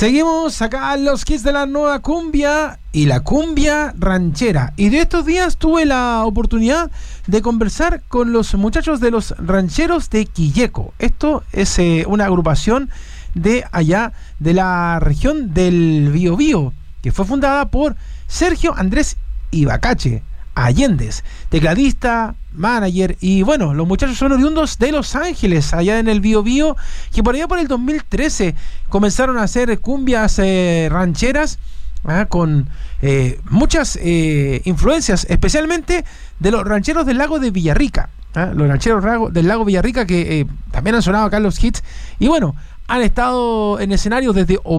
Seguimos acá en los hits de la nueva cumbia y la cumbia ranchera. Y de estos días tuve la oportunidad de conversar con los muchachos de los rancheros de Quilleco. Esto es una agrupación de allá de la región del Biobío, que fue fundada por Sergio Andrés Ibacache Allendez, tecladista, manager, y bueno, los muchachos son oriundos de Los Ángeles, allá en el Biobío, que por allá por el 2013 comenzaron a hacer cumbias rancheras, con muchas influencias, especialmente de los rancheros del lago de Villarrica, los rancheros del lago Villarrica, que también han sonado acá en los hits, y bueno, han estado en escenarios desde